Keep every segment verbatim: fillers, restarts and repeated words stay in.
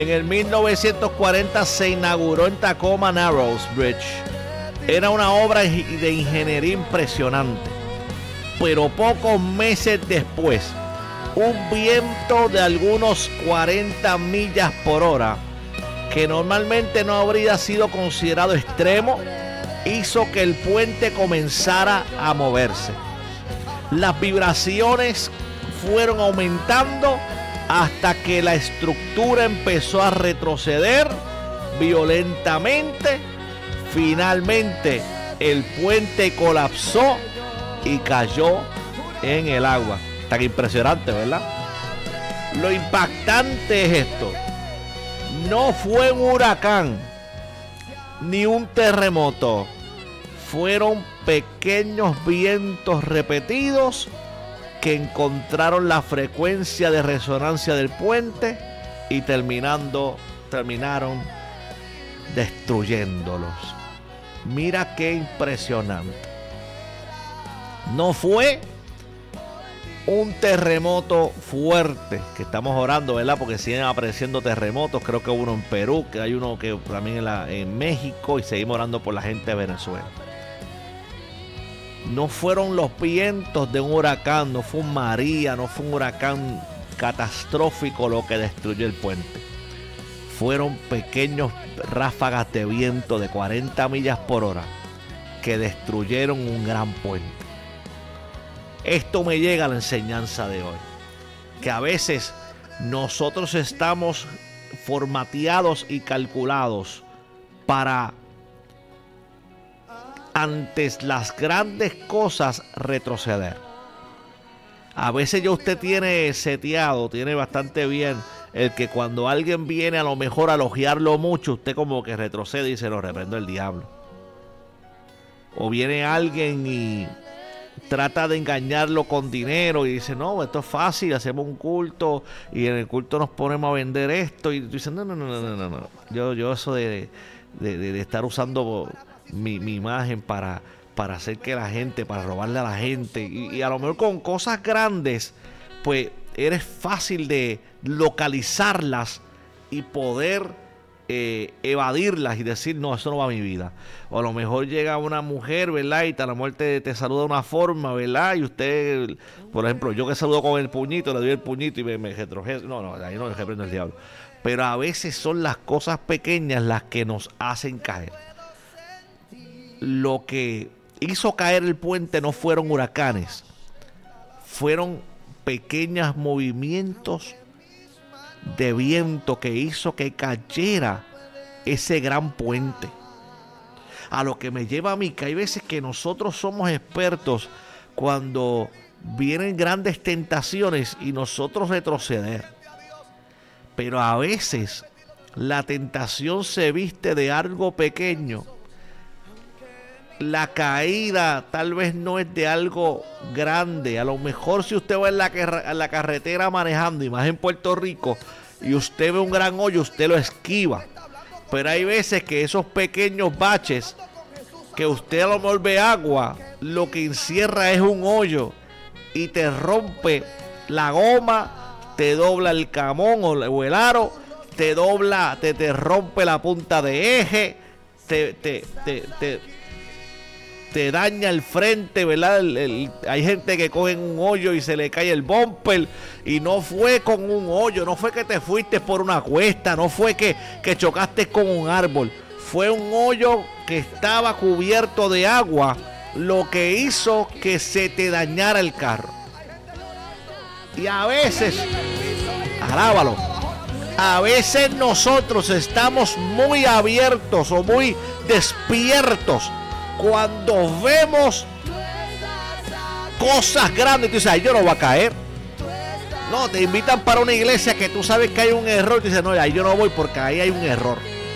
En el mil novecientos cuarenta se inauguró en Tacoma Narrows Bridge. Era una obra de ingeniería impresionante. Pero pocos meses después, un viento de algunos cuarenta millas por hora, que normalmente no habría sido considerado extremo, hizo que el puente comenzara a moverse. Las vibraciones fueron aumentando hasta que la estructura empezó a retroceder violentamente. Finalmente, el puente colapsó y cayó en el agua. Tan impresionante, ¿verdad? Lo impactante es esto. No fue un huracán ni un terremoto. Fueron pequeños vientos repetidos que encontraron la frecuencia de resonancia del puente y terminando, terminaron destruyéndolos. Mira qué impresionante. No fue un terremoto fuerte, que estamos orando, ¿verdad? Porque siguen apareciendo terremotos. Creo que hubo uno en Perú, que hay uno que también en, la, en México, y seguimos orando por la gente de Venezuela. No fueron los vientos de un huracán, no fue un María, no fue un huracán catastrófico lo que destruyó el puente. Fueron pequeños ráfagas de viento de cuarenta millas por hora que destruyeron un gran puente. Esto me llega a la enseñanza de hoy, que a veces nosotros estamos formateados y calculados para, antes las grandes cosas, retroceder. A veces ya usted tiene seteado, tiene bastante bien el que cuando alguien viene a lo mejor a elogiarlo mucho, usted como que retrocede y se lo reprende el diablo. O viene alguien y trata de engañarlo con dinero y dice, no, esto es fácil, hacemos un culto y en el culto nos ponemos a vender esto. Y tú dices, no, no, no, no, no, no. Yo, yo eso de, de, de, de estar usando mi, mi imagen para, para hacer que la gente, para robarle a la gente. Y, y a lo mejor con cosas grandes, pues eres fácil de localizarlas y poder Eh, evadirlas y decir, no, eso no va a mi vida. O a lo mejor llega una mujer, ¿verdad? Y a lo mejor te, te saluda de una forma, ¿verdad? Y usted, por ejemplo, yo que saludo con el puñito, le doy el puñito y me, me retrocedo. No, no, ahí no me reprendo el diablo. Pero a veces son las cosas pequeñas las que nos hacen caer. Lo que hizo caer el puente no fueron huracanes, fueron pequeños movimientos de viento que hizo que cayera ese gran puente. A lo que me lleva a mí, que hay veces que nosotros somos expertos cuando vienen grandes tentaciones y nosotros retroceder. Pero a veces la tentación se viste de algo pequeño. La caída tal vez no es de algo grande. A lo mejor si usted va en la, en la carretera manejando, y más en Puerto Rico, y usted ve un gran hoyo, usted lo esquiva. Pero hay veces que esos pequeños baches, que usted a lo mejor ve agua, lo que encierra es un hoyo y te rompe la goma, te dobla el camón o el aro, te dobla, te, te rompe la punta de eje, te... te, te, te te daña el frente, ¿verdad? El, el, hay gente que coge un hoyo y se le cae el bumper, y no fue con un hoyo, no fue que te fuiste por una cuesta, no fue que, que chocaste con un árbol, fue un hoyo que estaba cubierto de agua, lo que hizo que se te dañara el carro. Y a veces, alábalo, a veces nosotros estamos muy abiertos o muy despiertos cuando vemos cosas grandes. Tú dices, ay, yo no voy a caer. No, te invitan para una iglesia que tú sabes que hay un error. Y tú dices, no, ahí yo no voy porque ahí hay un error.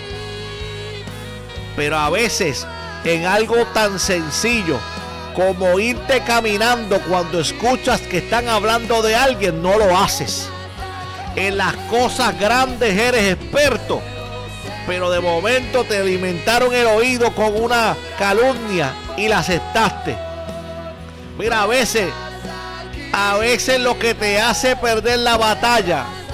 Pero a veces en algo tan sencillo como irte caminando, cuando escuchas que están hablando de alguien, no lo haces. En las cosas grandes eres experto, pero de momento te alimentaron el oído con una calumnia y la aceptaste. Mira, a veces, a veces lo que te hace perder la batalla